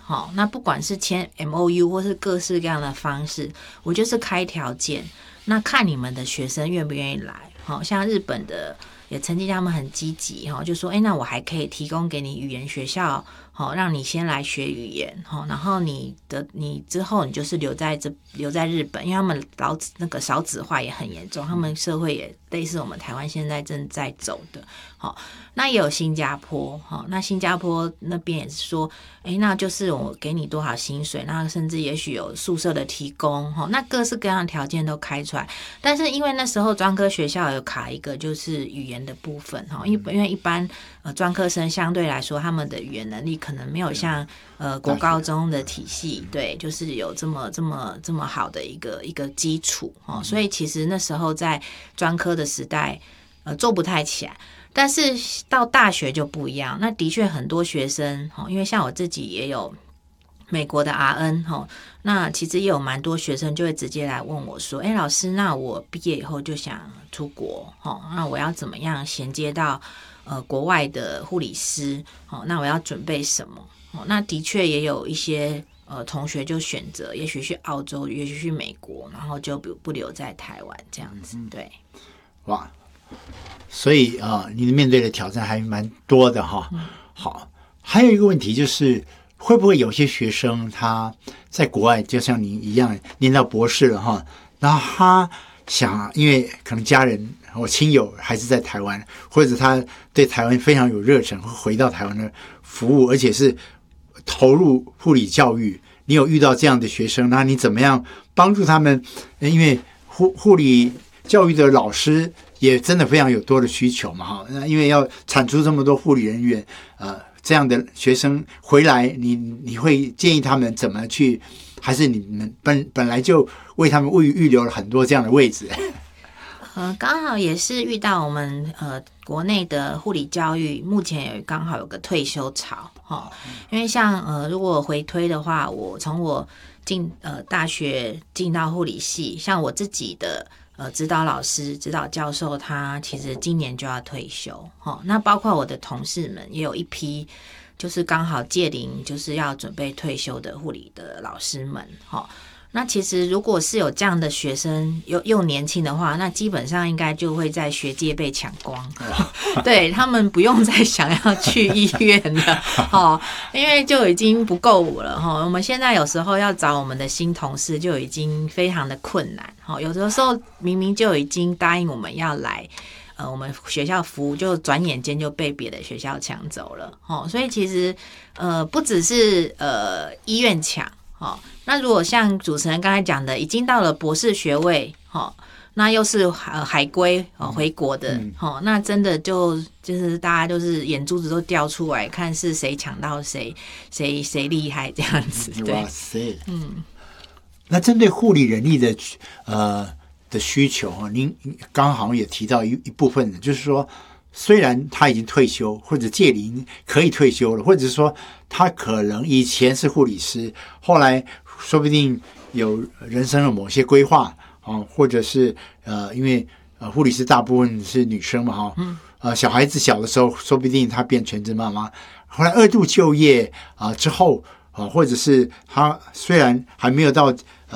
那不管是签 MOU 或是各式各样的方式，我就是开条件，那看你们的学生愿不愿意来。像日本的也曾经他们很积极，就说那我还可以提供给你语言学校，让你先来学语言，然后你之后你就是留在日本，因为他们那个少子化也很严重，他们社会也类似我们台湾现在正在走的。那也有新加坡，那新加坡那边也是说，那就是我给你多少薪水，那甚至也许有宿舍的提供，那各式各样的条件都开出来。但是因为那时候专科学校有卡一个就是语言的部分，因为一般专科生相对来说他们的语言能力可能没有像国高中的体系，对，就是有这么好的一个基础，所以其实那时候在专科的时代做不太起来。但是到大学就不一样，那的确很多学生，因为像我自己也有美国的 RN， 那其实也有蛮多学生就会直接来问我说，老师，那我毕业以后就想出国，那我要怎么样衔接到国外的护理师，那我要准备什么？那的确也有一些同学就选择也许去澳洲，也许去美国，然后就不留在台湾这样子。对， 哇，所以你面对的挑战还蛮多的哈。好，还有一个问题就是，会不会有些学生他在国外，就像你一样念到博士了哈，然后他想，因为可能家人或亲友还是在台湾，或者他对台湾非常有热忱，会回到台湾的服务，而且是投入护理教育。你有遇到这样的学生，那你怎么样帮助他们？因为护理教育的老师也真的非常有多的需求嘛，哈。那因为要产出这么多护理人员，这样的学生回来，你会建议他们怎么去？还是你们本来就为他们预留了很多这样的位置？ 刚好也是遇到我们国内的护理教育目前刚好有个退休潮，因为像如果回推的话，我从我进大学进到护理系，像我自己的指导老师、指导教授，他其实今年就要退休，那包括我的同事们也有一批就是刚好届龄就是要准备退休的护理的老师们，那其实如果是有这样的学生又年轻的话，那基本上应该就会在学界被抢光，对，他们不用再想要去医院了，因为就已经不够了，我们现在有时候要找我们的新同事就已经非常的困难，有的时候明明就已经答应我们要来我们学校服务，就转眼间就被别的学校抢走了，所以其实不只是医院抢，那如果像主持人刚才讲的，已经到了博士学位，那又是海归回国的，那真的就是大家就是眼珠子都掉出来，看是谁抢到谁厉害这样子。 哇塞，那针对护理人力的需求，您刚好也提到一部分的，就是说，虽然他已经退休或者届龄可以退休了，或者是说他可能以前是护理师，后来说不定有人生的某些规划或者是因为护理师大部分是女生嘛小孩子小的时候，说不定他变全职妈妈，后来二度就业之后或者是他虽然还没有到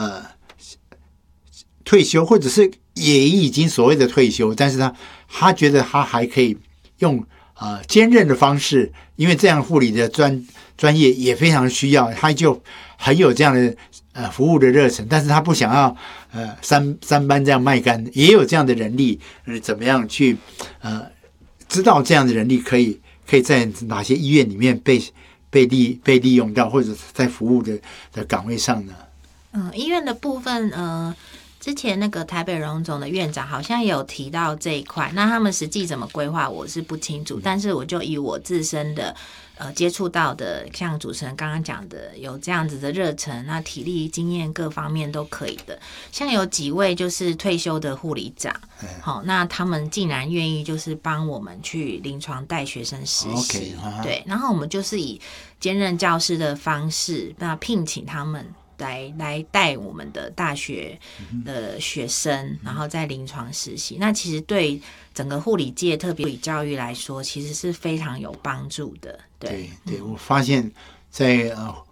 退休，或者是也已经所谓的退休，但是他觉得他还可以用兼任的方式，因为这样护理的专业也非常需要，他就很有这样的服务的热忱，但是他不想要三班这样卖干，也有这样的人力，怎么样去知道这样的人力可以在哪些医院里面被利用到，或者在服务的岗位上呢？ 医院的部分之前那个台北荣总的院长好像也有提到这一块，那他们实际怎么规划我是不清楚，但是我就以我自身的接触到的，像主持人刚刚讲的，有这样子的热忱，那体力经验各方面都可以的。像有几位就是退休的护理长，那他们竟然愿意就是帮我们去临床带学生实习，对，然后我们就是以兼任教师的方式，那聘请他们来带我们的大学的学生，然后在临床实习。那其实对整个护理界，特别护理教育来说，其实是非常有帮助的。对， 我发现在